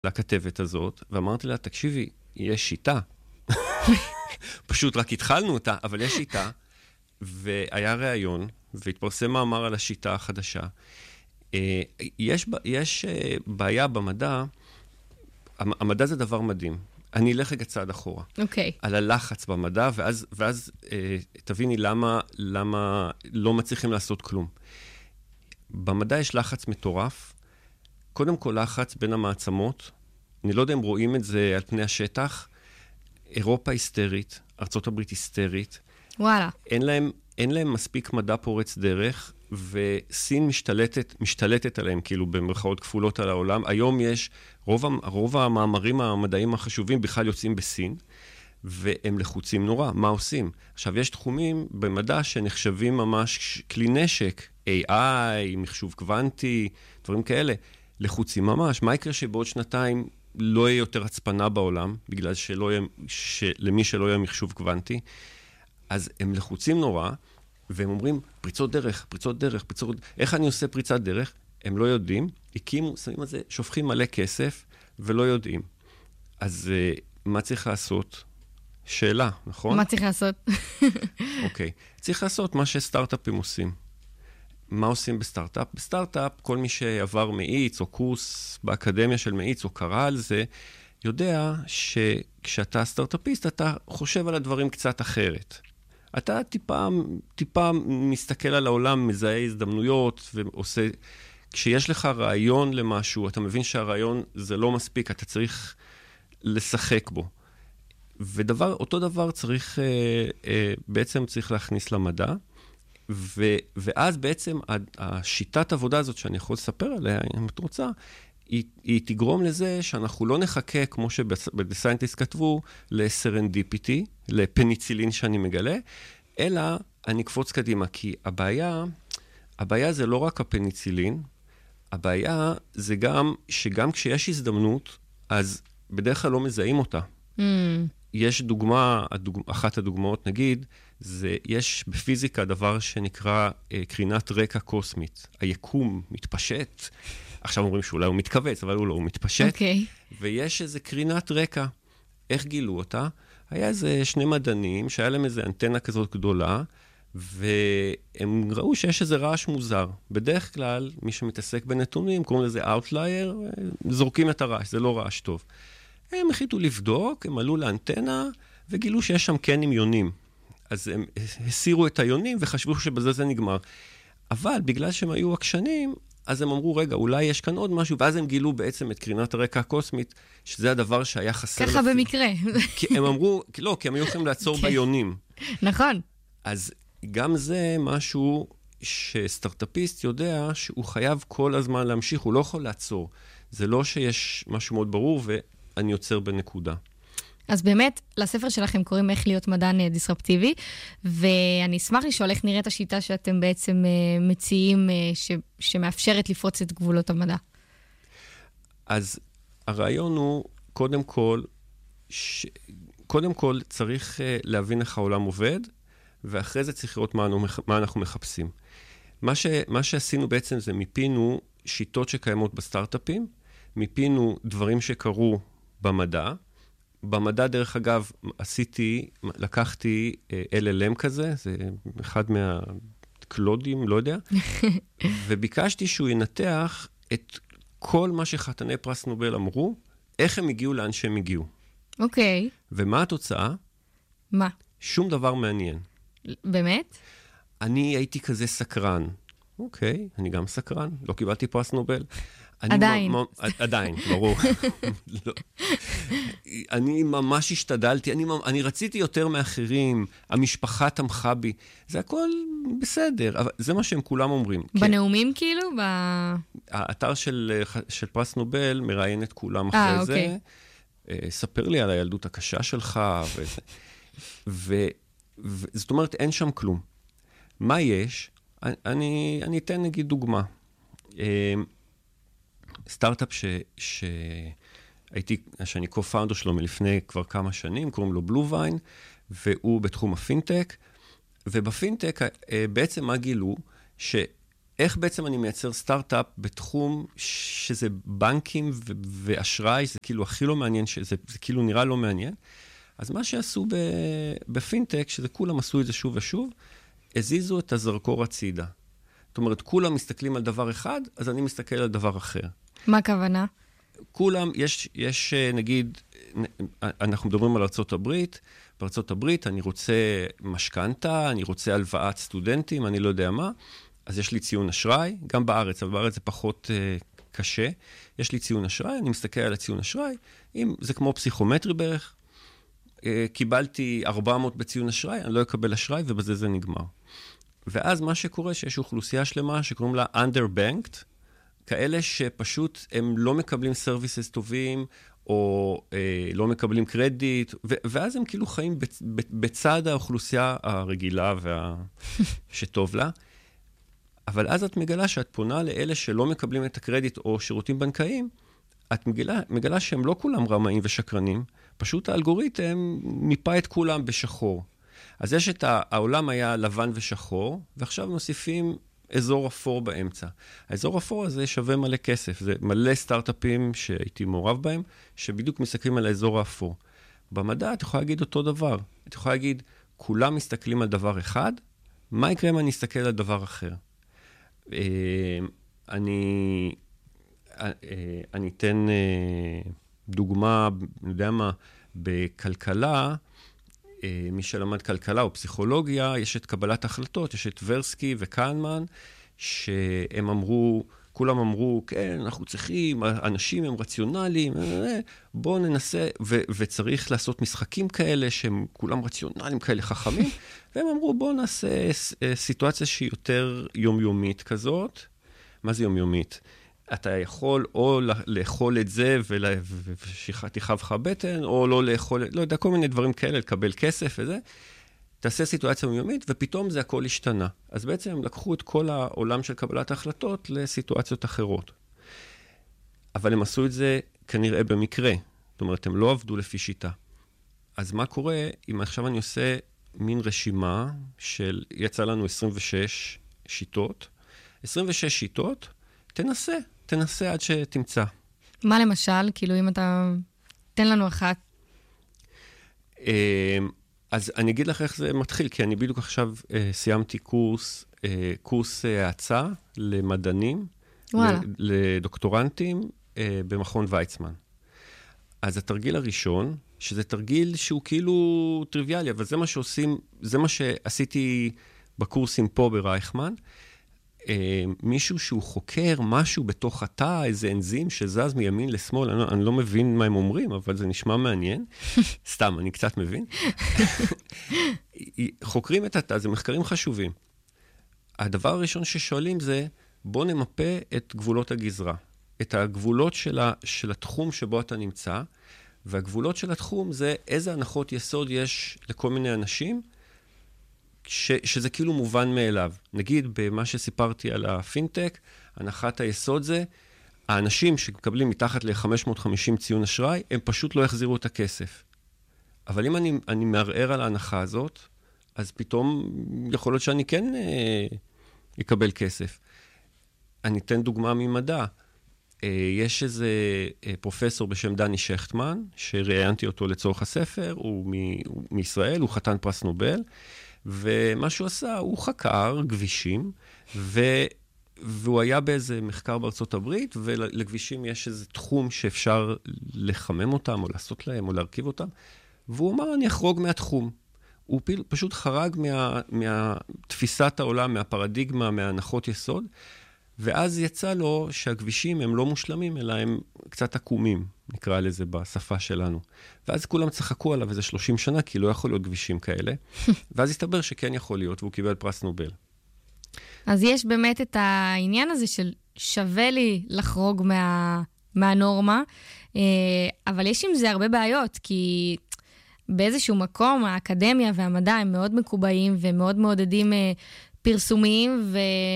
לכתבת הזאת, ואמרתי לה, תקשיבי, יש שיטה. פשוט רק התחלנו אותה, אבל יש שיטה, והיה ראיון, והתפרסם מאמר על השיטה החדשה. יש בעיה במדע, המדע זה דבר מדהים. אני אלך רגע צעד אחורה. אוקיי. על הלחץ במדע, ואז תביני למה לא מצליחים לעשות כלום. במדע יש לחץ מטורף, קודם כל לחץ בין המעצמות, אני לא יודע אם רואים את זה על פני השטח, אירופה היסטרית, ארצות הברית היסטרית. וואלה. אין להם מספיק מדע פורץ דרך, וסין משתלטת עליהם, כאילו במרכאות כפולות על העולם. היום יש, רוב המאמרים המדעיים החשובים בכלל יוצאים בסין, והם לחוצים נורא. מה עושים? עכשיו, יש תחומים במדע שנחשבים ממש כלי נשק, AI, מחשוב קוונטי, דברים כאלה, לחוצים ממש. מה יקרה שבעוד שנתיים לא יהיה יותר הצפנה בעולם, בגלל למי שלא יהיה מחשוב קוונטי? אז הם לחוצים נורא, והם אומרים, פריצות דרך. איך אני עושה פריצת דרך? הם לא יודעים, הקימו, שמים על זה, שופכים מלא כסף, ולא יודעים. אז מה צריך לעשות? שאלה, נכון? מה צריך לעשות? אוקיי. צריך לעשות מה שסטארט-אפים עושים. מה עושים בסטארט-אפ? בסטארט-אפ, כל מי שעבר מאיץ או קורס באקדמיה של מאיץ או קרא על זה, יודע שכשאתה סטארט-אפיסט, אתה חושב על הדברים קצת אחרת. אתה טיפה מסתכל על העולם, מזהה הזדמנויות ועושה... כשיש לך רעיון למשהו, אתה מבין שהרעיון זה לא מספיק, אתה צריך לשחק בו. אותו דבר צריך, בעצם צריך להכניס למדע, ואז בעצם השיטת עבודה הזאת שאני יכול לספר עליה, אם את רוצה, היא תגרום לזה שאנחנו לא נחכה, כמו שבדיסיינטיסט כתבו, לסרנדיפיטי, לפניצילין שאני מגלה, אלא אני אקפוץ קדימה, כי הבעיה זה לא רק הפניצילין, הבעיה זה גם שגם כשיש הזדמנות, אז בדרך כלל לא מזהים אותה. יש דוגמה, אחת הדוגמאות נגיד, יש בפיזיקה דבר שנקרא קרינת רקע קוסמית. היקום מתפשט, עכשיו אומרים שאולי הוא מתכווץ, אבל הוא לא, הוא מתפשט. אוקיי. ויש איזה קרינת רקע. איך גילו אותה? היה איזה שני מדענים שהיה להם איזה אנטנה כזאת גדולה, והם ראו שיש איזה רעש מוזר. בדרך כלל, מי שמתעסק בנתונים, קוראים לזה Outlier, זורקים את הרעש, זה לא רעש טוב. הם החליטו לבדוק, הם עלו לאנטנה, וגילו שיש שם כן עם יונים. אז הם הסירו את היונים וחשבו שבזה זה נגמר. אבל בגלל שהם היו עקשנים, אז הם אמרו, רגע, אולי יש כאן עוד משהו, ואז הם גילו בעצם את קרינת הרקע הקוסמית, שזה הדבר שהיה חסר. ככה במקרה. כי הם אמרו, לא, כי הם היו יכולים לעצור ביונים. נכון. אז גם זה משהו שסטארט-אפיסט יודע שהוא חייב כל הזמן להמשיך, הוא לא יכול לעצור. זה לא שיש משהו מאוד ברור ואני יוצר בנקודה. אז באמת, לספר שלכם קוראים איך להיות מדען דיסרפטיבי, ואני אשמח לשאול איך נראית השיטה שאתם בעצם מציעים, שמאפשרת לפרוץ את גבולות המדע. אז הרעיון הוא, קודם כל צריך להבין איך העולם עובד, ואחרי זה צריך לראות מה אנחנו מחפשים. מה שעשינו בעצם זה מיפינו שיטות שקיימות בסטארט-אפים, מיפינו דברים שקרו במדע. במדע, דרך אגב, לקחתי LLM כזה, זה אחד מהקלודים, לא יודע, וביקשתי שהוא ינתח את כל מה שחתני פרס נובל אמרו, איך הם הגיעו לאן שהם הגיעו. אוקיי. ומה התוצאה? מה? שום דבר מעניין. באמת? אני הייתי כזה סקרן. אוקיי, אני גם סקרן, לא קיבלתי פרס נובל. עדיין. עדיין, ברור. אני ממש השתדלתי, אני רציתי יותר מאחרים, המשפחה תמכה בי, זה הכל בסדר, אבל זה מה שהם כולם אומרים. בנאומים כאילו? האתר של פרס נובל מראיין את כולם אחרי זה, ספר לי על הילדות הקשה שלך, זאת אומרת, אין שם כלום. מה יש? אני אתן נגיד דוגמה. סטארט-אפ שאני קו-פאונדר שלו מלפני כבר כמה שנים, קוראים לו בלו-ויין, והוא בתחום הפינטק, ובפינטק בעצם מה גילו? איך בעצם אני מייצר סטארט-אפ בתחום שזה בנקים ואשראי, זה כאילו הכי לא מעניין, זה כאילו נראה לא מעניין. אז מה שעשו בפינטק, שזה כולם עשו את זה שוב ושוב, הזיזו את הזרקור הצידה. זאת אומרת, כולם מסתכלים על דבר אחד, אז אני מסתכל על דבר אחר. מה הכוונה? כולם, יש נגיד, אנחנו מדברים על ארצות הברית, בארצות הברית אני רוצה משכנתה, אני רוצה הלוואת סטודנטים, אני לא יודע מה, אז יש לי ציון אשראי, גם בארץ, אבל בארץ זה פחות קשה. יש לי ציון אשראי, אני מסתכל על הציון אשראי, זה כמו פסיכומטרי בערך, קיבלתי 400 בציון אשראי, אני לא אקבל אשראי, ובזה זה נגמר. ואז מה שקורה, שיש אוכלוסייה שלמה שקוראים לה underbanked, כאלה שפשוט הם לא מקבלים סרוויסס טובים, או לא מקבלים קרדיט, ואז הם כאילו חיים בצד האוכלוסייה הרגילה שטוב לה. אבל אז את מגלה שאת פונה לאלה שלא מקבלים את הקרדיט או שירותים בנקאיים, את מגלה שהם לא כולם רמאים ושקרנים, פשוט האלגוריתם מיפה את כולם בשחור. אז יש את העולם היה לבן ושחור, ועכשיו מוסיפים אזור אפור באמצע. האזור אפור הזה שווה מלא כסף, זה מלא סטארט-אפים שהייתי מעורב בהם, שבדיוק מסתכלים על האזור האפור. במדע את יכולה להגיד אותו דבר. את יכולה להגיד, כולם מסתכלים על דבר אחד, מה יקרה אם אני אסתכל על דבר אחר? אני אתן דוגמה, אני יודע מה, בכלכלה, מי שלמד כלכלה או פסיכולוגיה, יש את קבלת החלטות, יש את ורסקי וקהנמן, שהם אמרו, כולם אמרו, כן, אנחנו צריכים, אנשים הם רציונליים, בואו ננסה, וצריך לעשות משחקים כאלה, שהם כולם רציונליים כאלה חכמים, והם אמרו, בואו נעשה סיטואציה שהיא יותר יומיומית כזאת. מה זה יומיומית? אתה יכול או לאכול את זה ושתיכאב לך בטן, או לא לאכול, לא יודע, כל מיני דברים כאלה, לקבל כסף וזה. תעשה סיטואציה יומיומית, ופתאום זה הכל השתנה. אז בעצם הם לקחו את כל העולם של קבלת ההחלטות לסיטואציות אחרות. אבל הם עשו את זה כנראה במקרה. זאת אומרת, הם לא עבדו לפי שיטה. אז מה קורה אם עכשיו אני עושה מין רשימה של, יצא לנו 26 שיטות. 26 שיטות, תנסה עד שתמצא. מה למשל? כאילו אם אתה... תן לנו אחת. אז אני אגיד לך איך זה מתחיל, כי אני בדיוק עכשיו סיימתי קורס העצה למדענים, לדוקטורנטים במכון ויצמן. אז התרגיל הראשון, שזה תרגיל שהוא כאילו טריוויאלי, אבל זה מה שעושים, זה מה שעשיתי בקורסים פה ברייכמן, מישהו שהוא חוקר משהו בתוך התא, איזה אנזים שזז מימין לשמאל, אני לא מבין מה הם אומרים, אבל זה נשמע מעניין. סתם, אני קצת מבין. חוקרים את התא, זה מחקרים חשובים. הדבר הראשון ששואלים זה, בוא נמפה את גבולות הגזרה. את הגבולות של התחום שבו אתה נמצא, והגבולות של התחום זה איזה הנחות יסוד יש לכל מיני אנשים, שזה כאילו מובן מאליו. נגיד, במה שסיפרתי על הפינטק, הנחת היסוד זה, האנשים שמקבלים מתחת ל-550 ציון אשראי, הם פשוט לא יחזירו את הכסף. אבל אם אני מערער על ההנחה הזאת, אז פתאום יכול להיות שאני כן אקבל כסף. אני אתן דוגמה ממדע. יש איזה פרופסור בשם דני שכטמן, שראיינתי אותו לצורך הספר, הוא מישראל, הוא חתן פרס נובל, ומה שהוא עשה, הוא חקר כבישים, והוא היה באיזה מחקר בארצות הברית, ולכבישים יש איזה תחום שאפשר לחמם אותם, או לעשות להם, או להרכיב אותם, והוא אמר, אני אחרוג מהתחום. הוא פשוט חרג מהתפיסת העולם, מהפרדיגמה, מההנחות יסוד, ואז יצא לו שהכבישים הם לא מושלמים, אלא הם קצת עקומים, נקרא לזה בשפה שלנו. ואז כולם צחקו עליו איזה 30 שנה, כי לא יכול להיות כבישים כאלה. ואז הסתבר שכן יכול להיות, והוא קיבל פרס נובל. אז יש באמת את העניין הזה של שווה לי לחרוג מהנורמה, אבל יש עם זה הרבה בעיות, כי באיזשהו מקום האקדמיה והמדע הם מאוד מקובעים ומאוד מעודדים פרסומיים,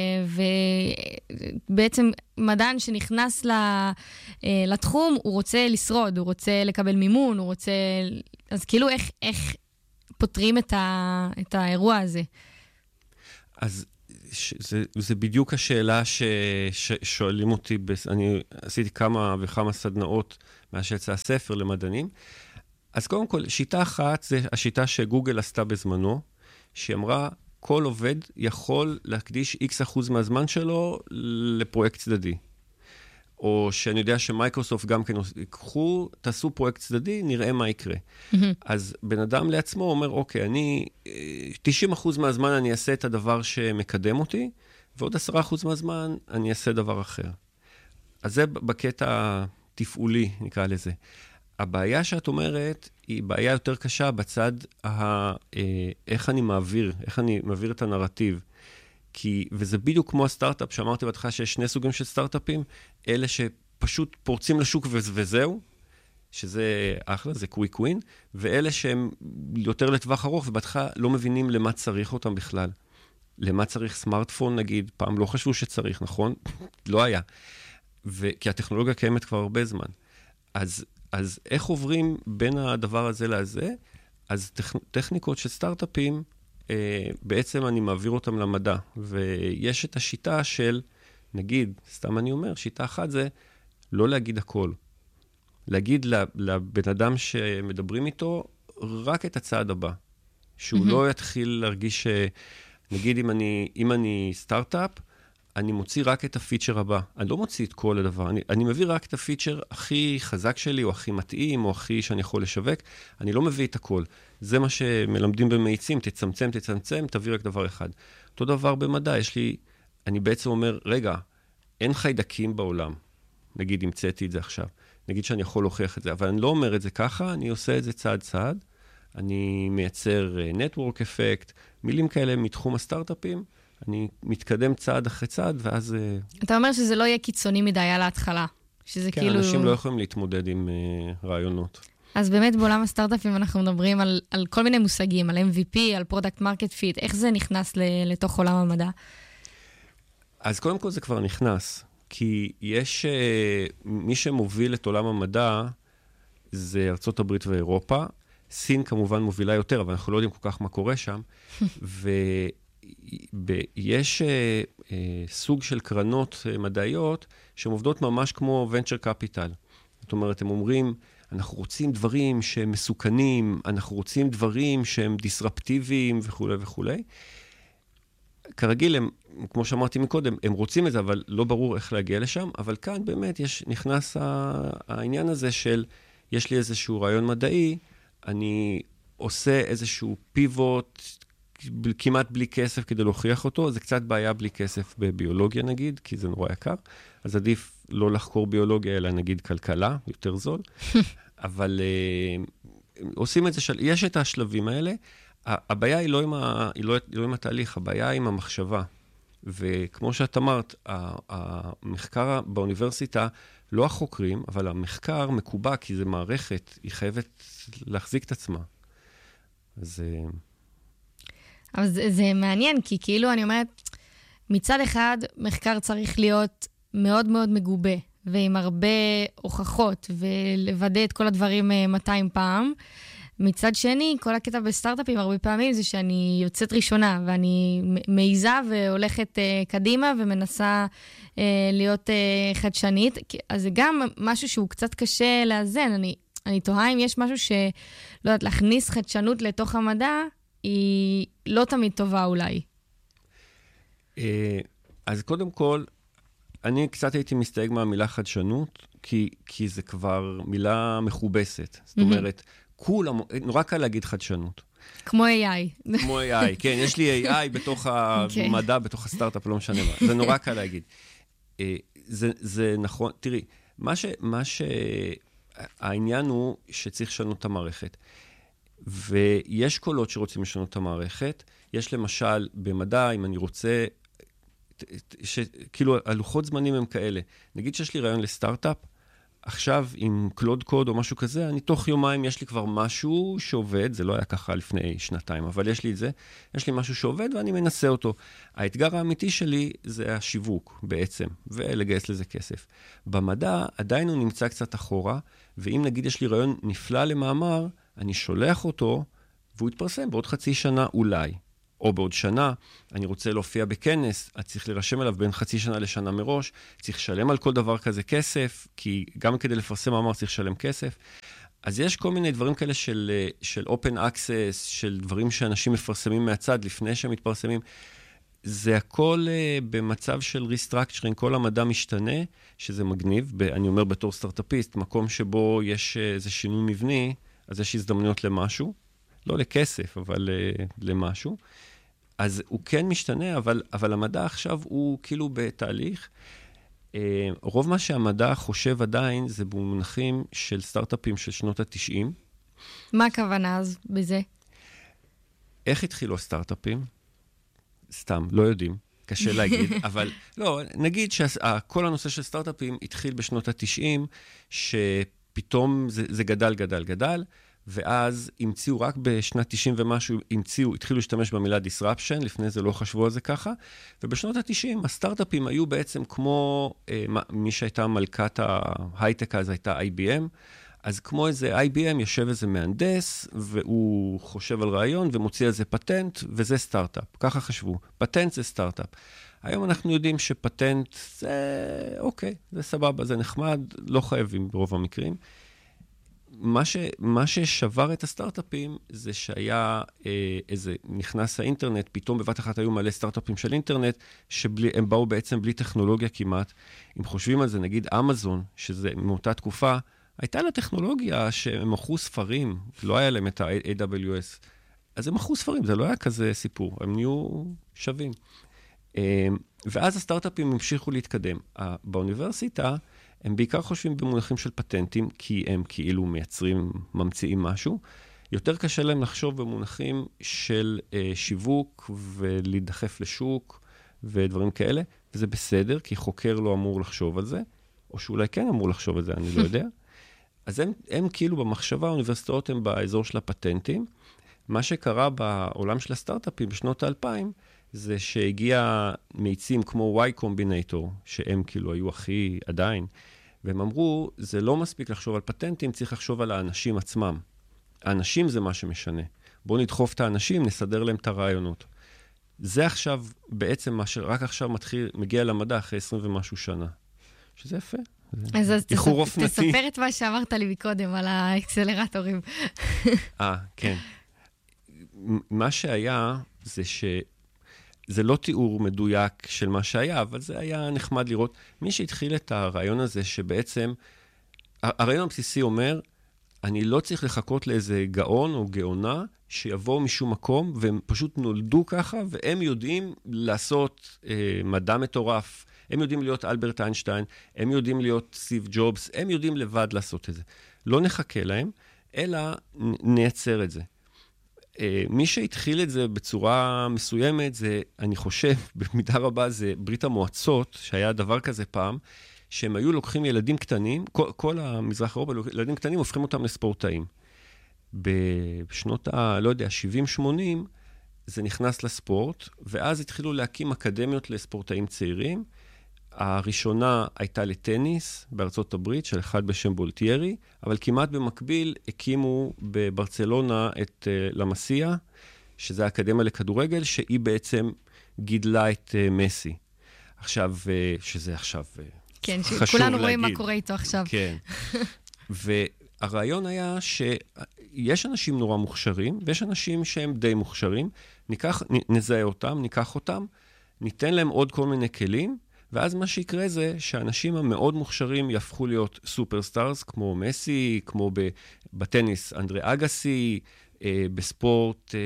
ובעצם מדען שנכנס לתחום, הוא רוצה לשרוד, הוא רוצה לקבל מימון, הוא רוצה... אז כאילו איך פותרים את האירוע הזה? אז זה בדיוק השאלה ששואלים אותי, אני עשיתי כמה וכמה סדנאות מאז שיצא הספר למדענים. אז קודם כל, שיטה אחת זה השיטה שגוגל עשתה בזמנו, שהיא אמרה, כל עובד יכול להקדיש X% מהזמן שלו לפרויקט צדדי. או שאני יודע שמייקרוסופט גם כן יקחו, תעשו פרויקט צדדי, נראה מה יקרה. אז בן אדם לעצמו אומר, אוקיי, 90% מהזמן אני אעשה את הדבר שמקדם אותי, ועוד 10% מהזמן אני אעשה דבר אחר. אז זה בקטע התפעולי, נקרא לזה. הבעיה שאת אומרת, היא בעיה יותר קשה בצד איך אני מעביר את הנרטיב. וזה בדיוק כמו הסטארט-אפ, שאמרתי בהתחלה שיש שני סוגים של סטארט-אפים, אלה שפשוט פורצים לשוק וזהו, שזה אחלה, זה קוויק ווין, ואלה שהם יותר לטווח ארוך, ובהתחלה לא מבינים למה צריך אותם בכלל. למה צריך סמארטפון, נגיד, פעם לא חשבו שצריך, נכון? לא היה. כי הטכנולוגיה קיימת כבר הרבה זמן. אז איך עוברים בין הדבר הזה לזה? אז טכניקות של סטארט-אפים, בעצם אני מעביר אותם למדע, ויש את השיטה של, נגיד, סתם אני אומר, שיטה אחת זה לא להגיד הכל. להגיד לבן אדם שמדברים איתו רק את הצעד הבא. שהוא לא יתחיל להרגיש נגיד, אם אני סטארט-אפ, אני מוציא רק את הפיצ'ר הבא. אני לא מוציא את כל הדבר. אני מביא רק את הפיצ'ר הכי חזק שלי, או הכי מתאים, או הכי שאני יכול לשווק. אני לא מביא את הכל. זה מה שמלמדים במאיצים, תצמצם, תביא רק דבר אחד. אותו דבר במדע, אני בעצם אומר, רגע, אין חיידקים בעולם. נגיד, המצאתי את זה עכשיו. נגיד שאני יכול להוכיח את זה, אבל אני לא אומר את זה ככה, אני עושה את זה צעד. אני מייצר נטוורק אפקט, מילים כאלה מתחום הסטארט-אפים, אני מתקדם צעד אחרי צעד, ואז... אתה אומר שזה לא יהיה קיצוני מדי על ההתחלה. שזה כן, כאילו... אנשים לא יכולים להתמודד עם רעיונות. אז באמת בעולם הסטארט-אפים אנחנו מדברים על כל מיני מושגים, על MVP, על פרודקט מרקט פיט, איך זה נכנס לתוך עולם המדע? אז קודם כל זה כבר נכנס, כי יש מי שמוביל את עולם המדע, זה ארצות הברית ואירופה, סין כמובן מובילה יותר, אבל אנחנו לא יודעים כל כך מה קורה שם, ויש סוג של קרנות מדעיות שמובדות ממש כמו venture capital. זאת אומרת, הם אומרים, אנחנו רוצים דברים שהם מסוכנים, אנחנו רוצים דברים שהם דיסרפטיביים וכו' וכו'. כרגיל, כמו שאמרתי מקודם, הם רוצים את זה, אבל לא ברור איך להגיע לשם, אבל כאן באמת נכנס העניין הזה של, יש לי איזשהו רעיון מדעי, אני עושה איזשהו פיבוט, כמעט בלי כסף כדי להוכיח אותו, זה קצת בעיה בלי כסף בביולוגיה נגיד, כי זה נורא יקר, אז עדיף לא לחקור ביולוגיה, אלא נגיד כלכלה, יותר זול, אבל עושים את זה, יש את השלבים האלה, הבעיה היא לא עם התהליך, הבעיה היא עם המחשבה, וכמו שאת אמרת, המחקר באוניברסיטה, לא החוקרים, אבל המחקר מקובע, כי זה מערכת, היא חייבת להחזיק את עצמה. אבל זה מעניין, כי כאילו אני אומרת, מצד אחד, מחקר צריך להיות מאוד מאוד מגובה, ועם הרבה הוכחות, ולוודא את כל הדברים 200 פעם. מצד שני, כל הקטע בסטארט-אפים הרבה פעמים זה שאני יוצאת ראשונה, ואני מעיזה והולכת קדימה, ומנסה להיות חדשנית. אז זה גם משהו שהוא קצת קשה לאזן. אני תוהה אם יש משהו שלא יודעת, להכניס חדשנות לתוך המדע, היא לא תמיד טובה אולי. אז קודם כל, אני קצת הייתי מסתייג מהמילה חדשנות, כי זה כבר מילה מכובסת. זאת אומרת, כולם, נורא קל להגיד חדשנות. כמו AI. כמו AI, כן, יש לי AI בתוך המדע, בתוך הסטארט-אפ, לא משנה מה. זה נורא קל להגיד. זה נכון, תראי, העניין הוא שצריך לשנות את המערכת. ויש קולות שרוצים לשנות את המערכת. יש למשל, במדע, אם אני רוצה, כאילו, הלוחות זמנים הם כאלה. נגיד שיש לי רעיון לסטארט-אפ, עכשיו עם קלוד קוד או משהו כזה, אני תוך יומיים יש לי כבר משהו שעובד, זה לא היה ככה לפני שנתיים, אבל יש לי את זה, יש לי משהו שעובד ואני מנסה אותו. האתגר האמיתי שלי זה השיווק בעצם, ולגייס לזה כסף. במדע עדיין הוא נמצא קצת אחורה, ואם נגיד יש לי רעיון נפלא למאמר, אני שולח אותו, והוא יתפרסם בעוד חצי שנה אולי. או בעוד שנה, אני רוצה להופיע בכנס, אז צריך להירשם אליו בין חצי שנה לשנה מראש, צריך לשלם על כל דבר כזה כסף, כי גם כדי לפרסם מאמר צריך לשלם כסף. אז יש כל מיני דברים כאלה של open access, של דברים שאנשים מפרסמים מהצד לפני שהם מתפרסמים. זה הכל במצב של restructuring, כל המדע משתנה, שזה מגניב, אני אומר בתור סטארט-אפיסט, מקום שבו יש איזה שינוי מבני, אז יש הזדמנויות למשהו, לא לכסף, אבל למשהו. אז הוא כן משתנה, אבל המדע עכשיו הוא כאילו בתהליך. רוב מה שהמדע חושב עדיין זה במונחים של סטארט-אפים של שנות ה-90. מה הכוונה אז בזה? איך התחילו הסטארט-אפים? סתם, לא יודעים, קשה להגיד, אבל לא, נגיד שכל הנושא של סטארט-אפים התחיל בשנות ה-90, שפתאום זה גדל, ואז המציאו רק בשנת 90 ומשהו, התחילו להשתמש במילה disruption, לפני זה לא חשבו על זה ככה, ובשנות ה-90 הסטארט-אפים היו בעצם כמו, מי שהייתה מלכת ההייטק אז הייתה IBM, אז כמו איזה IBM יושב איזה מהנדס, והוא חושב על רעיון ומוציא על זה פטנט, וזה סטארט-אפ. ככה חשבו. פטנט זה סטארט-אפ. היום אנחנו יודעים שפטנט זה אוקיי, זה סבבה, זה נחמד, לא חייבים ברוב המקרים. מה ששבר את הסטארט-אפים זה שהיה נכנס האינטרנט, פתאום בבת אחת היו מלא סטארט-אפים של אינטרנט, שהם באו בעצם בלי טכנולוגיה כמעט. אם חושבים על זה, נגיד אמזון, שזה מאותה תקופה, הייתה לה טכנולוגיה שהם מכרו ספרים, לא היה להם את ה-AWS. אז הם מכרו ספרים, זה לא היה כזה סיפור, הם נהיו שווים. ואז הסטארט-אפים המשיכו להתקדם. באוניברסיטה, הם בעיקר חושבים במונחים של פטנטים, כי הם כאילו ממציאים משהו. יותר קשה להם לחשוב במונחים של שיווק ולהידחף לשוק ודברים כאלה, וזה בסדר, כי חוקר לא אמור לחשוב על זה, או שאולי כן אמור לחשוב על זה, אני לא יודע. אז הם כאילו במחשבה, האוניברסיטאות הם באזור של הפטנטים. מה שקרה בעולם של הסטארט-אפים בשנות ה-2000, זה שהגיע מאיצים כמו Y Combinator, שהם כאילו היו הכי עדיין, והם אמרו, זה לא מספיק לחשוב על פטנטים, צריך לחשוב על האנשים עצמם. האנשים זה מה שמשנה. בואו נדחוף את האנשים, נסדר להם את הרעיונות. זה עכשיו, בעצם מה שרק עכשיו מגיע למדע אחרי 20 ומשהו שנה. שזה יפה. אז תספר את מה שאמרת לי מקודם על האקסלרטורים. כן. מה שהיה זה זה לא תיאור מדויק של מה שהיה, אבל זה היה נחמד לראות. מי שהתחיל את הרעיון הזה שבעצם, הרעיון הבסיסי אומר, אני לא צריך לחכות לאיזה גאון או גאונה שיבואו משום מקום, והם פשוט נולדו ככה, והם יודעים לעשות מדע מטורף, הם יודעים להיות אלברט איינשטיין, הם יודעים להיות סטיב ג'ובס, הם יודעים לבד לעשות את זה. לא נחכה להם, אלא נייצר את זה. מי שהתחיל את זה בצורה מסוימת, זה, אני חושב, במידה רבה, זה ברית המועצות, שהיה דבר כזה פעם, שהם היו לוקחים ילדים קטנים, כל המזרח אירופה, ילדים קטנים, הופכים אותם לספורטאים. בשנות לא יודע, 70-80, זה נכנס לספורט, ואז התחילו להקים אקדמיות לספורטאים צעירים. הראשונה הייתה לטניס בארצות הברית, של אחד בשם בולטיירי, אבל כמעט במקביל הקימו בברצלונה את למסיה, שזה האקדמיה לכדורגל, שהיא בעצם גידלה את מסי. עכשיו, שזה עכשיו כן, חשוב להגיד. כולנו רואים מה קורה איתו עכשיו. כן. והרעיון היה שיש אנשים נורא מוכשרים, ויש אנשים שהם די מוכשרים, נזהה אותם, ניקח אותם, ניתן להם עוד כל מיני כלים, ואז מה שיקרה זה שהאנשים המאוד מוכשרים יהפכו להיות סופרסטארס, כמו מסי, כמו בטניס אנדרי אגסי, בספורט,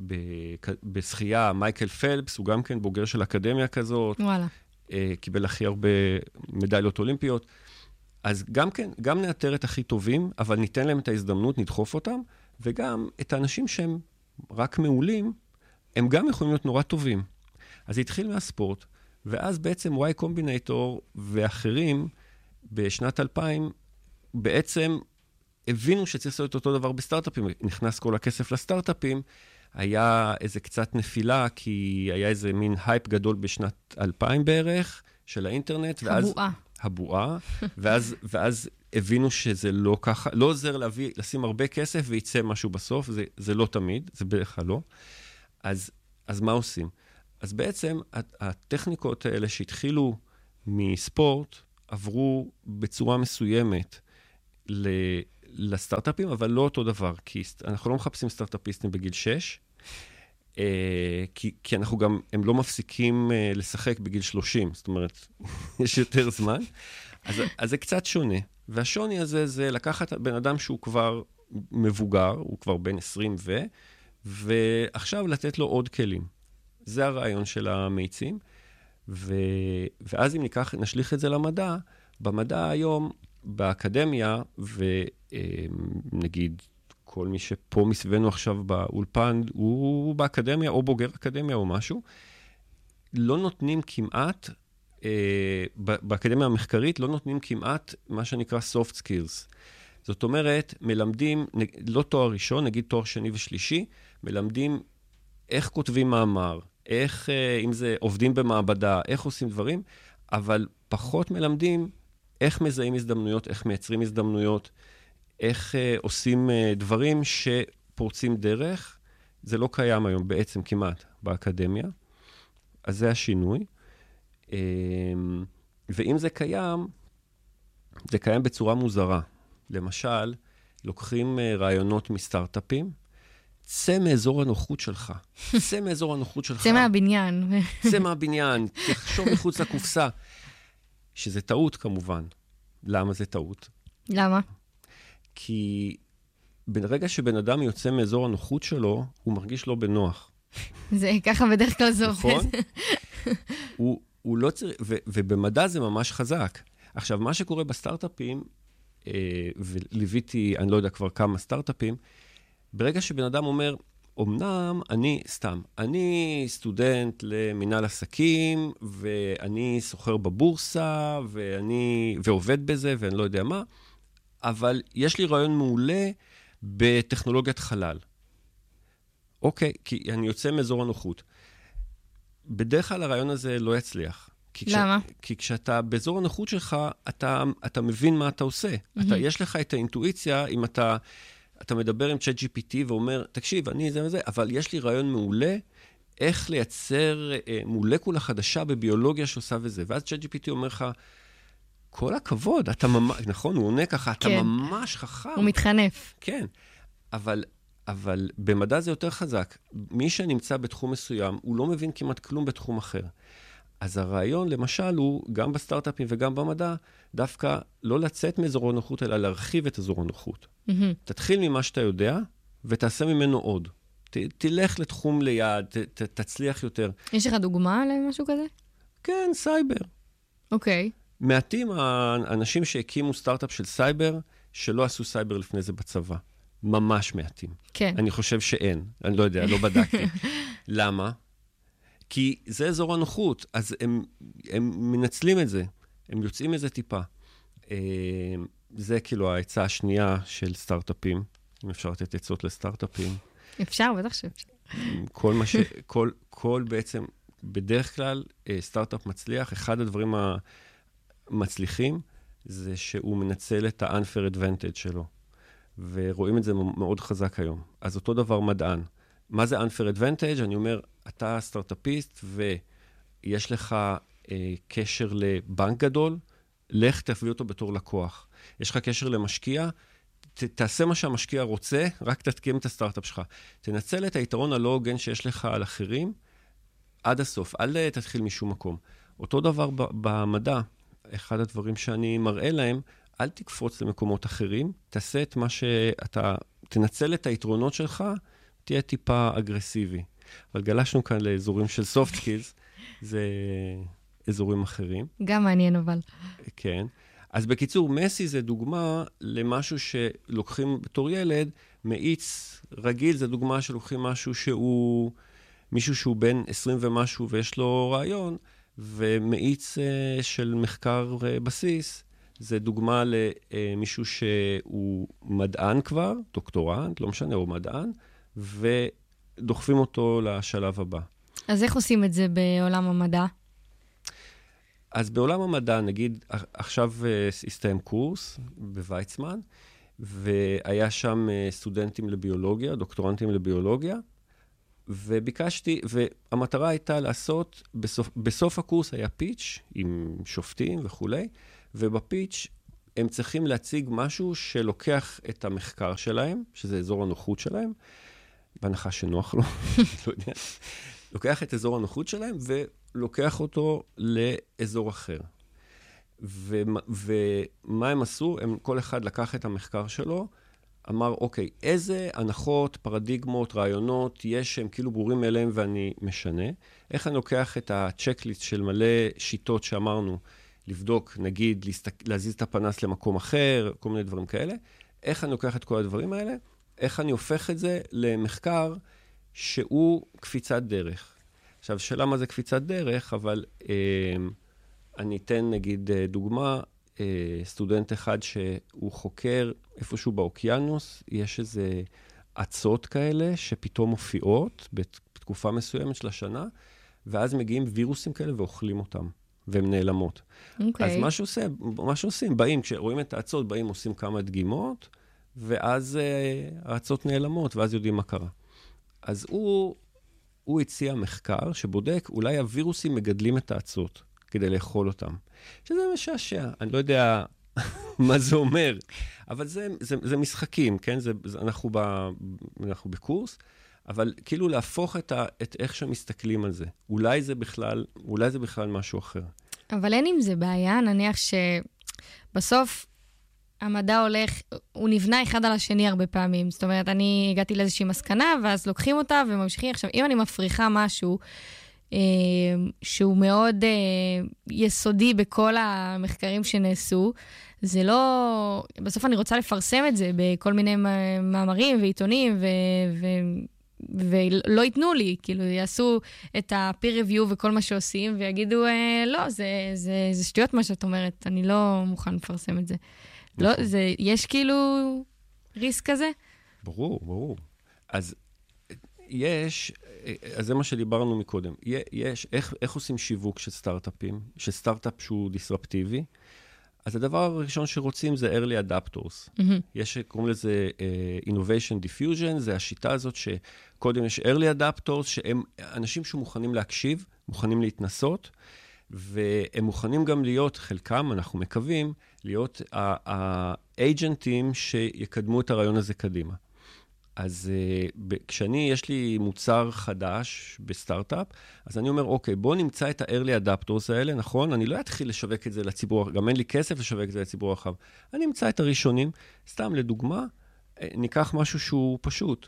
בשחייה מייקל פלפס, הוא גם כן בוגר של אקדמיה כזאת. וואלה. קיבל הכי הרבה מדליות אולימפיות. אז גם כן, גם נאתר את הכי טובים, אבל ניתן להם את ההזדמנות, נדחוף אותם, וגם את האנשים שהם רק מעולים, הם גם יכולים להיות נורא טובים. אז התחיל מהספורט, ואז בעצם Y Combinator ואחרים בשנת 2000 בעצם הבינו שצריך לעשות אותו דבר בסטארט-אפים. נכנס כל הכסף לסטארט-אפים, היה איזה קצת נפילה, כי היה איזה מין הייפ גדול בשנת 2000 בערך של האינטרנט. הבועה. ואז הבינו שזה לא ככה, לא עוזר לשים הרבה כסף וייצא משהו בסוף, זה לא תמיד, זה בדרך כלל לא. אז אז מה עושים? אז בעצם הטכניקות האלה שהתחילו מספורט, עברו בצורה מסוימת לסטארט-אפים, אבל לא אותו דבר, כי אנחנו לא מחפשים סטארט-אפיסטים בגיל 6, כי אנחנו גם, הם לא מפסיקים לשחק בגיל 30, זאת אומרת, יש יותר זמן, אז זה קצת שונה. והשוני הזה זה לקחת בן אדם שהוא כבר מבוגר, הוא כבר בן 20 ועכשיו לתת לו עוד כלים. זה הרעיון של המאיצים, ואז אם נשליך את זה למדע, במדע היום, באקדמיה, ונגיד כל מי שפה מסביבנו עכשיו באולפן, הוא באקדמיה או בוגר אקדמיה או משהו, לא נותנים כמעט, באקדמיה המחקרית לא נותנים כמעט מה שנקרא soft skills. זאת אומרת, מלמדים, לא תואר ראשון, נגיד תואר שני ושלישי, מלמדים איך כותבים מאמר, איך, אם זה עובדים במעבדה, איך עושים דברים, אבל פחות מלמדים איך מזהים הזדמנויות, איך מייצרים הזדמנויות, איך עושים דברים שפורצים דרך. זה לא קיים היום בעצם כמעט באקדמיה, אז זה השינוי. ואם זה קיים בצורה מוזרה. למשל, לוקחים רעיונות מסטארט-אפים, צא מאזור הנוחות שלך. צא מאזור הנוחות שלך. צא מהבניין. צא מהבניין, תחשוב מחוץ לקופסה. שזה טעות כמובן. למה זה טעות? למה? כי ברגע שבן אדם יוצא מאזור הנוחות שלו, הוא מרגיש לא בנוח. זה ככה בדרך כלל זה עובד. נכון? הוא לא צריך, ובמדע זה ממש חזק. עכשיו, מה שקורה בסטארט-אפים, וליוויתי, אני לא יודע כבר כמה סטארט-אפים, ברגע שבן אדם אומר, אמנם אני סטודנט למנהל עסקים, ואני סוחר בבורסה, ועובד בזה, ואני לא יודע מה, אבל יש לי רעיון מעולה בטכנולוגיית חלל. אוקיי, כי אני יוצא מאזור הנוחות. בדרך כלל הרעיון הזה לא יצליח. למה? כי כשאתה באזור הנוחות שלך, אתה מבין מה אתה עושה. יש לך את האינטואיציה, אם אתה מדבר עם ChatGPT ואומר, תקשיב, אני זה וזה, אבל יש לי רעיון מעולה, איך לייצר מולקולה חדשה בביולוגיה שעושה וזה. ואז ChatGPT אומר לך, כל הכבוד, אתה ממש, נכון, הוא עונה ככה, אתה ממש חכם. הוא מתחנף. כן, אבל במדע זה יותר חזק. מי שנמצא בתחום מסוים, הוא לא מבין כמעט כלום בתחום אחר. אז הרעיון, למשל, הוא גם בסטארט-אפים וגם במדע, דווקא לא לצאת מאזור הנוחות, אלא להרחיב את אזור הנוחות. תתחיל ממה שאתה יודע, ותעשה ממנו עוד. תלך לתחום ליד, תצליח יותר. יש לך דוגמה למשהו כזה? כן, סייבר. אוקיי. מעטים האנשים שהקימו סטארט-אפ של סייבר, שלא עשו סייבר לפני זה בצבא. ממש מעטים. כן. אני חושב שאין. אני לא יודע, לא בדקתי. למה? כי זה אזור הנוחות, אז הם מנצלים את זה. הם יוצאים מזה טיפה. זה כאילו ההצעה השנייה של סטארט-אפים. אם אפשר לתת עצות לסטארט-אפים. אפשר, בטח שאפשר. כל בעצם, בדרך כלל, סטארט-אפ מצליח. אחד הדברים המצליחים, זה שהוא מנצל את ה-unfair advantage שלו. ורואים את זה מאוד חזק היום. אז אותו דבר מדען. מה זה unfair advantage? אני אומר, אתה סטארט-אפיסט ויש לך קשר לבנק גדול, לך תביא אותו בתור לקוח. יש לך קשר למשקיע, תעשה מה שהמשקיע רוצה, רק תתקים את הסטארט-אפ שלך. תנצל את היתרון הלא הוגן שיש לך על אחרים עד הסוף, אל תתחיל משום מקום. אותו דבר במדע, אחד הדברים שאני מראה להם, אל תקפוץ למקומות אחרים, תעשה את מה שאתה, תנצל את היתרונות שלך, תהיה טיפה אגרסיבי. אבל גלשנו כאן לאזורים של soft skills, זה אזורים אחרים. גם מעניין אבל. כן. אז בקיצור, מסי זה דוגמה למשהו שלוקחים בתור ילד, מאיץ רגיל זה דוגמה שלוקחים מישהו שהוא בן 20 ומשהו ויש לו רעיון, ומאיץ של מחקר בסיס, זה דוגמה למישהו שהוא מדען כבר, דוקטורנט, לא משנה, הוא מדען, ודוחפים אותו לשלב הבא. אז איך עושים את זה בעולם המדע? אז בעולם המדע, נגיד, עכשיו הסתיים קורס בוויצמן, והיה שם סטודנטים לביולוגיה, דוקטורנטים לביולוגיה, וביקשתי, והמטרה הייתה לעשות, בסוף הקורס היה פיץ' עם שופטים וכולי, ובפיץ' הם צריכים להציג משהו שלוקח את המחקר שלהם, שזה אזור הנוחות שלהם, בהנחה שנוח לו, לא יודע, לוקח את אזור הנוחות שלהם ולוקח אותו לאזור אחר. ומה הם עשו? כל אחד לקח את המחקר שלו, אמר, אוקיי, איזה הנחות, פרדיגמות, רעיונות יש שהם כאילו ברורים מאליהם ואני משנה? איך אני לוקח את הצ'קליסט של מלא שיטות שאמרנו, לבדוק, נגיד, להזיז את הפנס למקום אחר, כל מיני דברים כאלה. איך אני לוקח את כל הדברים האלה? איך אני הופך את זה למחקר שהוא קפיצת דרך? עכשיו, שאלה מה זה קפיצת דרך, אבל אני אתן, נגיד, דוגמה, סטודנט אחד שהוא חוקר איפשהו באוקיינוס, יש איזה עצות כאלה שפתאום מופיעות בתקופה מסוימת של השנה, ואז מגיעים וירוסים כאלה ואוכלים אותם, והן נעלמות. Okay. אז מה שעושים, באים, כשרואים את העצות, באים, עושים כמה דגימות, ואז העצות נעלמות, ואז יודעים מה קרה. אז הוא הציע מחקר שבודק, אולי הווירוסים מגדלים את העצות כדי לאכול אותם. שזה משעשע, אני לא יודע מה זה אומר, אבל זה משחקים, כן? אנחנו בקורס, אבל כאילו להפוך את איך שמסתכלים על זה. אולי זה בכלל משהו אחר. אבל אין עם זה בעיה, נניח שבסוף המדע הולך, הוא נבנה אחד על השני הרבה פעמים. זאת אומרת, אני הגעתי לאיזושהי מסקנה, ואז לוקחים אותה וממשיכים. עכשיו, אם אני מפריחה משהו שהוא מאוד יסודי בכל המחקרים שנעשו, זה לא... בסוף אני רוצה לפרסם את זה בכל מיני מאמרים ועיתונים, ולא ייתנו לי, כאילו, יעשו את ה-peer review וכל מה שעושים, ויגידו, לא, זה שטויות מה שאת אומרת, אני לא מוכן לפרסם את זה. לא, יש כאילו ריסק כזה? ברור. אז זה מה שדיברנו מקודם. איך עושים שיווק של סטארט-אפים, של סטארט-אפ שהוא דיסרפטיבי? אז הדבר הראשון שרוצים זה early adapters. קוראים לזה innovation diffusion, זה השיטה הזאת שקודם יש early adapters, שהם אנשים שמוכנים להקשיב, מוכנים להתנסות, והם מוכנים גם להיות, חלקם, אנחנו מקווים, להיות האג'נטים שיקדמו את הרעיון הזה קדימה. אז יש לי מוצר חדש בסטארט-אפ, אז אני אומר, אוקיי, בוא נמצא את ה-early adapters האלה, נכון? אני לא אתחיל לשווק את זה לציבור, גם אין לי כסף לשווק את זה לציבור הרחב. אני אמצא את הראשונים, סתם לדוגמה, ניקח משהו שהוא פשוט.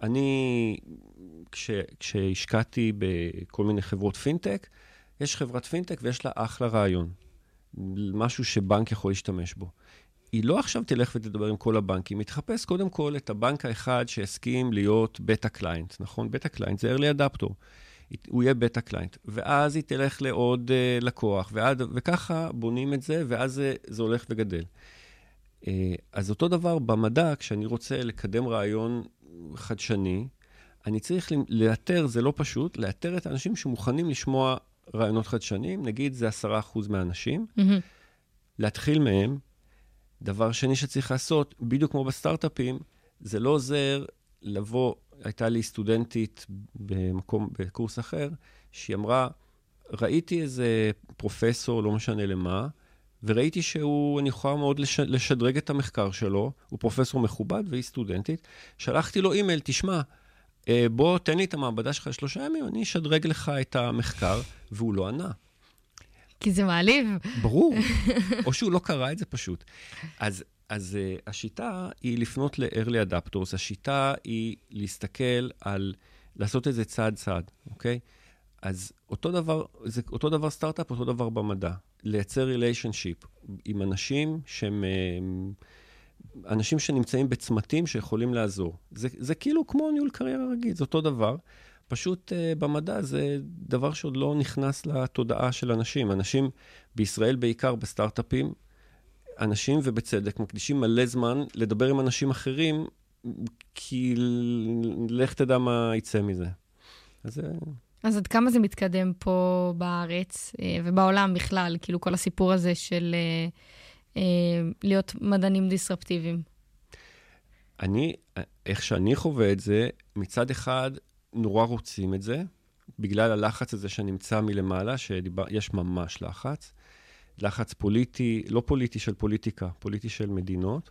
כשהשקעתי בכל מיני חברות פינטק, יש חברת פינטק ויש לה אחלה רעיון. משהו שבנק יכול להשתמש בו. היא לא עכשיו תלך ותדבר עם כל הבנקים, היא תחפש קודם כל את הבנק האחד שהסכים להיות בטה קליינט, נכון? בטה קליינט זה early adapter, הוא יהיה בטה קליינט, ואז היא תלך לעוד לקוח, וככה בונים את זה, ואז זה הולך וגדל. אז אותו דבר במדע, כשאני רוצה לקדם רעיון חדשני, אני צריך לאתר, זה לא פשוט, לאתר את האנשים שמוכנים לשמוע רעיונות חדשניים, נגיד זה 10% מהאנשים, להתחיל מהם. דבר שני שצריך לעשות, בדיוק כמו בסטארט-אפים, זה לא עוזר לבוא, הייתה לי סטודנטית בקורס אחר, שהיא אמרה, ראיתי איזה פרופסור, לא משנה למה, וראיתי אני יכולה מאוד לשדרג את המחקר שלו, הוא פרופסור מכובד והיא סטודנטית, שלחתי לו אימייל, תשמע, בוא תן לי את המעבדה שלך 3 ימים, אני אשדרג לך את המחקר, והוא לא ענה. כי זה מעליב. ברור. או שהוא לא קרא את זה פשוט. אז השיטה היא לפנות ל-early adapters. השיטה היא להסתכל לעשות את זה צעד, אוקיי? אז אותו דבר סטארט-אפ, אותו דבר במדע. לייצר relationship עם אנשים שנמצאים בצמתים שיכולים לעזור. זה כאילו כמו ניהול קריירה רגיל, זה אותו דבר. פשוט במדע זה דבר שעוד לא נכנס לתודעה של אנשים. אנשים בישראל בעיקר בסטארט-אפים, אנשים ובצדק מקדישים מלא זמן לדבר עם אנשים אחרים, כי לך תדע מה יצא מזה. אז עד כמה זה מתקדם פה בארץ ובעולם בכלל, כאילו כל הסיפור הזה של להיות מדענים דיסרפטיביים? איך שאני חווה את זה, מצד אחד, נורא רוצים את זה, בגלל הלחץ הזה שנמצא מלמעלה, שיש ממש לחץ. לחץ פוליטי, לא פוליטי של פוליטיקה, פוליטי של מדינות.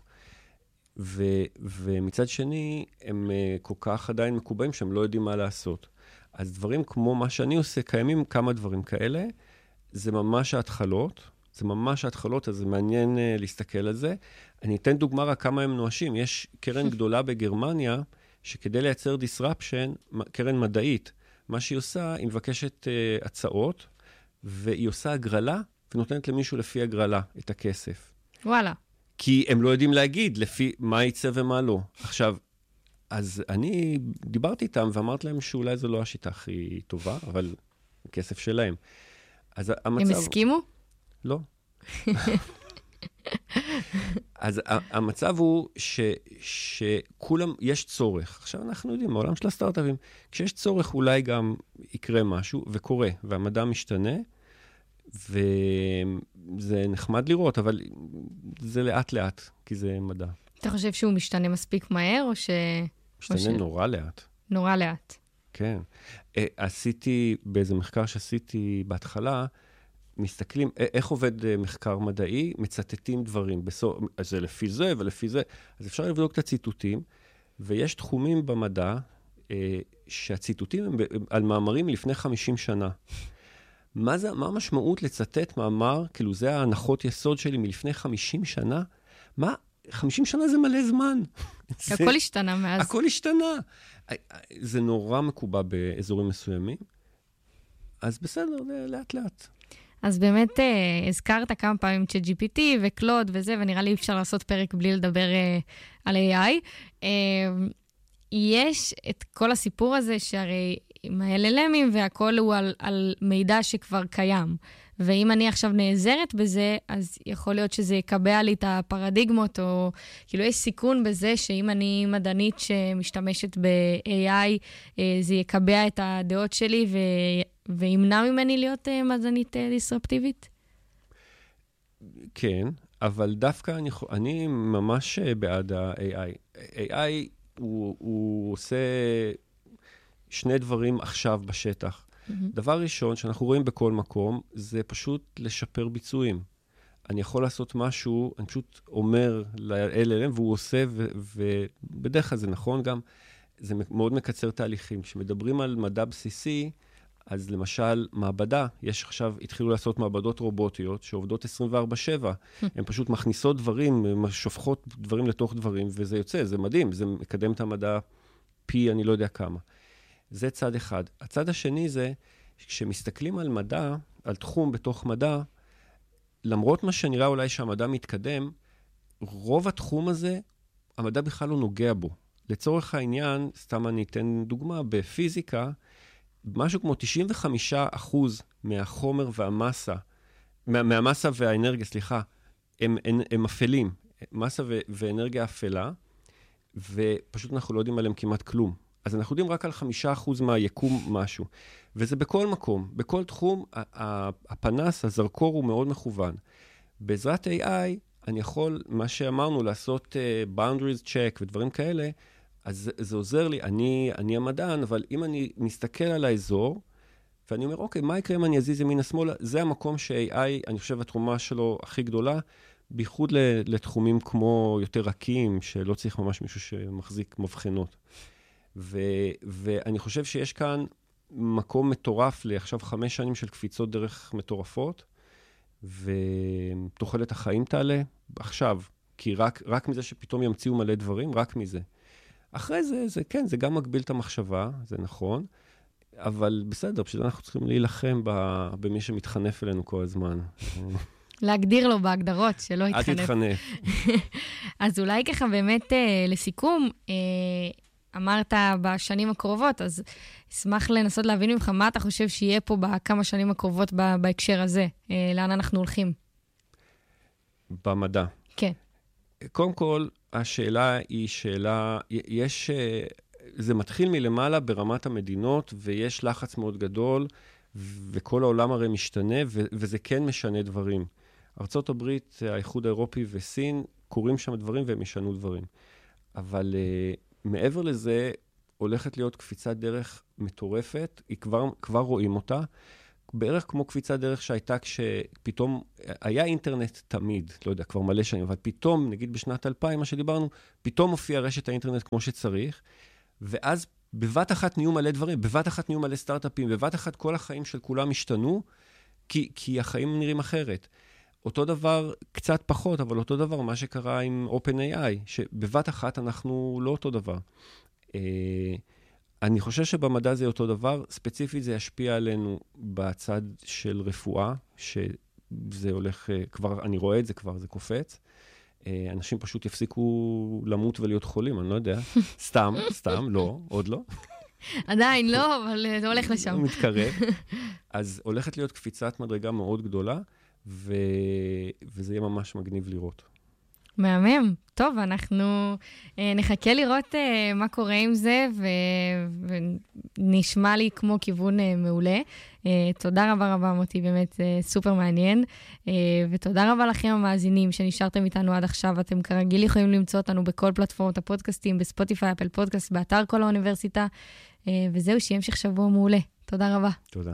ומצד שני, הם כל כך עדיין מקובעים שהם לא יודעים מה לעשות. אז דברים כמו מה שאני עושה, קיימים כמה דברים כאלה, זה ממש ההתחלות, אז זה מעניין להסתכל על זה. אני אתן דוגמה רק כמה הם נואשים. יש קרן גדולה בגרמניה, שכדי לייצר disruption, קרן מדעית, מה שהיא עושה, היא מבקשת הצעות, והיא עושה הגרלה, ונותנת למישהו לפי הגרלה את הכסף. וואלה. כי הם לא יודעים להגיד לפי מה יצא ומה לא. עכשיו, אז אני דיברתי איתם ואמרתי להם שאולי זו לא השיטה הכי טובה, אבל כסף שלהם. אז המצב... הם הסכימו? לא. אז המצב הוא שכולם, יש צורך. עכשיו אנחנו יודעים, בעולם של הסטארט-אפים, כשיש צורך אולי גם יקרה משהו, וקורה, והמדע משתנה, וזה נחמד לראות, אבל זה לאט-לאט, כי זה מדע. אתה חושב שהוא משתנה מספיק מהר, או ש... משתנה נורא לאט. נורא לאט. כן. עשיתי, באיזה מחקר שעשיתי בהתחלה, מסתכלים, איך עובד מחקר מדעי, מצטטים דברים. אז זה לפי זה ולפי זה. אז אפשר לבדוק את הציטוטים, ויש תחומים במדע שהציטוטים הם על מאמרים לפני 50 שנה. מה המשמעות לצטט מאמר, כאילו זה ההנחות יסוד שלי מלפני 50 שנה? 50 שנה זה מלא זמן. הכל השתנה מאז. הכל השתנה. זה נורא מקובע באזורים מסוימים. אז בסדר, לאט לאט. אז באמת הזכרת כמה פעמים ChatGPT וקלוד וזה, ונראה לי אפשר לעשות פרק בלי לדבר על AI. יש את כל הסיפור הזה שהרי עם ה-LLMים והכל הוא על מידע שכבר קיים. ואם אני עכשיו נעזרת בזה, אז יכול להיות שזה יקבע לי את הפרדיגמות, או כאילו יש סיכון בזה שאם אני מדענית שמשתמשת ב-AI, זה יקבע את הדעות שלי וימנע ממני להיות מדענית דיסרפטיבית? כן, אבל דווקא אני ממש בעד ה-AI. AI הוא עושה שני דברים עכשיו בשטח. דבר ראשון, שאנחנו רואים בכל מקום, זה פשוט לשפר ביצועים. אני יכול לעשות משהו, אני פשוט אומר ל-LLM, והוא עושה, ובדרך כלל זה נכון גם, זה מאוד מקצר תהליכים. כשמדברים על מדע בסיסי, אז למשל, מעבדה, יש עכשיו, התחילו לעשות מעבדות רובוטיות, שעובדות 24/7. הן פשוט מכניסות דברים, שופכות דברים לתוך דברים, וזה יוצא, זה מדהים, זה מקדם את המדע פי, אני לא יודע כמה. זה צד אחד. הצד השני זה, כשמסתכלים על מדע, על תחום בתוך מדע, למרות מה שנראה אולי שהמדע מתקדם, רוב התחום הזה, המדע בכלל לא נוגע בו. לצורך העניין, סתם אני אתן דוגמה, בפיזיקה, משהו כמו 95% מהחומר והמסה, מהמסה והאנרגיה, סליחה, הם אפלים, מסה ואנרגיה אפלה, ופשוט אנחנו לא יודעים עליהם כמעט כלום. אז אנחנו יודעים רק על 5% מהיקום משהו. וזה בכל מקום, בכל תחום, הפנס, הזרקור הוא מאוד מכוון. בעזרת AI, אני יכול, מה שאמרנו, לעשות boundaries check ודברים כאלה, אז זה עוזר לי, אני המדען, אבל אם אני מסתכל על האזור, ואני אומר, אוקיי, מה יקרה אם אני אזיז ימינה שמאלה? זה המקום ש-AI, אני חושב, התרומה שלו הכי גדולה, בייחוד לתחומים כמו יותר רכים, שלא צריך ממש מישהו שמחזיק מבחנות. ואני חושב שיש כאן מקום מטורף לעכשיו 5 שנים של קפיצות דרך מטורפות, ותוחלת החיים תעלה עכשיו, כי רק מזה שפתאום ימציאו מלא דברים, רק מזה. אחרי זה כן, זה גם מגביל את המחשבה, זה נכון, אבל בסדר, פשוט אנחנו צריכים להילחם במי שמתחנף אלינו כל הזמן. להגדיר לו בהגדרות, שלא יתחנף. אל תתחנף. אז אולי ככה באמת לסיכום, אמרת בשנים הקרובות, אז אשמח לנסות להבין ממך מה אתה חושב שיהיה פה בכמה שנים הקרובות בהקשר הזה. לאן אנחנו הולכים? במדע. כן. קודם כל, השאלה היא שאלה, זה מתחיל מלמעלה ברמת המדינות, ויש לחץ מאוד גדול, וכל העולם הרי משתנה, וזה כן משנה דברים. ארצות הברית, האיחוד האירופי וסין, קוראים שם דברים והם ישנו דברים. אבל מעבר לזה, הולכת להיות קפיצת דרך מטורפת, כבר רואים אותה, בערך כמו קפיצת דרך שהייתה כשפתאום, היה אינטרנט תמיד, לא יודע, כבר מלא שנים, אבל פתאום, נגיד בשנת 2000, מה שדיברנו, פתאום הופיע רשת האינטרנט כמו שצריך, ואז בבת אחת נהיו מלא דברים, בבת אחת נהיו מלא סטארט-אפים, בבת אחת כל החיים של כולם השתנו, כי החיים נראים אחרת. אותו דבר, קצת פחות, אבל אותו דבר מה שקרה עם OpenAI, שבבת אחת אנחנו לא אותו דבר. אני חושב שבמדע זה אותו דבר, ספציפית זה ישפיע עלינו בצד של רפואה, שזה הולך, כבר, אני רואה את זה כבר, זה קופץ. אנשים פשוט יפסיקו למות ולהיות חולים, אני לא יודע. סתם, לא, עוד לא. עדיין לא, אבל זה הולך לשם. הוא מתקרב. אז הולכת להיות קפיצת מדרגה מאוד גדולה, וזה יהיה ממש מגניב לראות. מהמם. טוב, אנחנו נחכה לראות מה קורה עם זה, ונשמע לי כמו כיוון מעולה. תודה רבה רבה, מוטי, באמת סופר מעניין. ותודה רבה לכם המאזינים שנשארתם איתנו עד עכשיו. אתם כרגיל יכולים למצוא אותנו בכל פלטפורמות הפודקאסטים, בספוטיפיי, אפל פודקאסט, באתר כל האוניברסיטה. וזהו, שיהיה המשך שבוע מעולה. תודה רבה. תודה.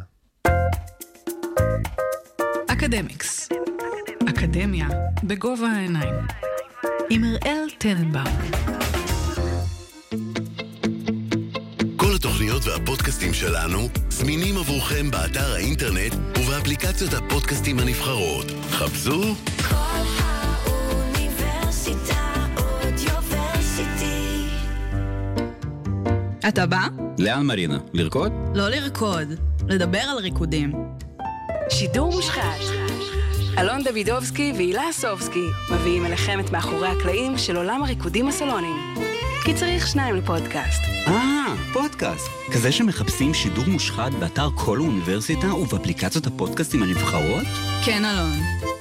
אקדמיקס. אקדמיה בגובה העיניים. עם אראל טננבאום. כל התוכניות והפודקאסטים שלנו זמינים עבורכם באתר האינטרנט ובאפליקציות הפודקאסטים הנבחרות. חפשו כל האוניברסיטה אודיוורסיטי. אתה בא? לאן מרינה? לרקוד? לא לרקוד, לדבר על ריקודים. שידור מושחת. אלון דוידובסקי והילה סובסקי מביאים אליכם את מאחורי הקלעים של עולם הריקודים הסלוניים. כי צריך שניים לפודקאסט. פודקאסט. כזה שמחפשים שידור מושחת באתר כל האוניברסיטה ובאפליקציות הפודקאסטים הנבחרות? כן, אלון.